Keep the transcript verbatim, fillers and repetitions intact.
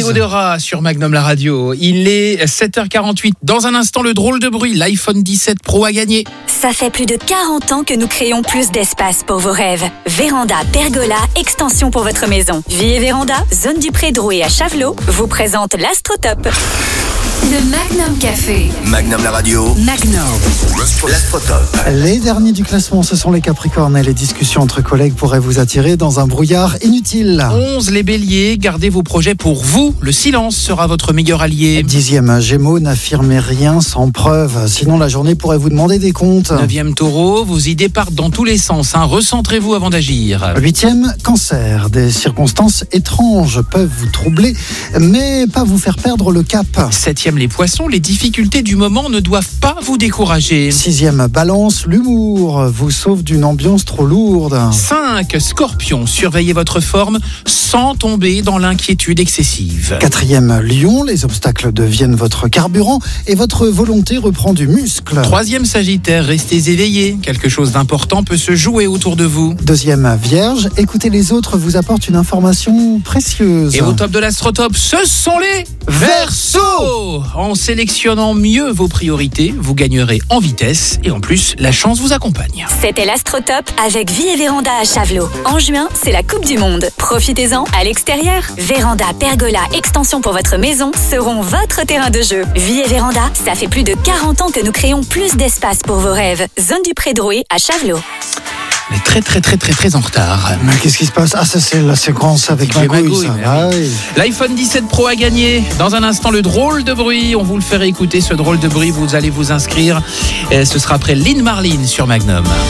Déodora sur Magnum la radio. Il est sept heures quarante-huit. Dans un instant, le drôle de bruit. L'iPhone dix-sept Pro a gagné. Ça fait plus de quarante ans que nous créons plus d'espace pour vos rêves. Véranda, pergola, extension pour votre maison. Vie et Véranda, zone du Pré-Drouet à Chavelot, vous présente l'Astrotop. Le Magnum Café. Magnum la radio. Magnum. L'Astrotop. Les derniers du classement, ce sont les Capricornes et les discussions entre collègues pourraient vous attirer dans un brouillard inutile. onze les Béliers, gardez vos projets pour vous. Le silence sera votre meilleur allié. Dixième Gémeaux, n'affirmez rien sans preuve, sinon la journée pourrait vous demander des comptes. Neuvième Taureau, vos idées partent dans tous les sens. Hein. Recentrez-vous avant d'agir. Huitième Cancer, des circonstances étranges peuvent vous troubler, mais pas vous faire perdre le cap. Septième les Poissons, les difficultés du moment ne doivent pas vous décourager. Sixième Balance, l'humour vous sauve d'une ambiance trop lourde. cinq Scorpion, surveillez votre forme sans tomber dans l'inquiétude excessive. Quatrième Lion, les obstacles deviennent votre carburant et votre volonté reprend du muscle. Troisième Sagittaire, restez éveillé. Quelque chose d'important peut se jouer autour de vous. Deuxième Vierge, écouter les autres vous apporte une information précieuse. Et au top de l'Astrotop, ce sont les Verseaux. En sélectionnant mieux vos priorités, vous gagnerez en vitesse et en plus, la chance vous accompagne. C'était l'Astrotop avec Vie et Véranda à Chavelot. En juin, c'est la Coupe du Monde. Profitez-en à l'extérieur. Véranda, pergola, extension pour votre maison seront votre terrain de jeu. Vie et Véranda, ça fait plus de quarante ans que nous créons plus d'espace pour vos rêves. Zone du Pré-Drouet à Chavelot. On est très très très très très en retard. Mais qu'est-ce qui se passe? Ah, ça c'est la séquence avec C'est Magouille, Magouille, ça. mais Ah, oui. L'iPhone dix-sept Pro a gagné. Dans un instant, le drôle de bruit. On vous le fait réécouter, ce drôle de bruit. Vous allez vous inscrire. Et ce sera après Lynn Marlin sur Magnum.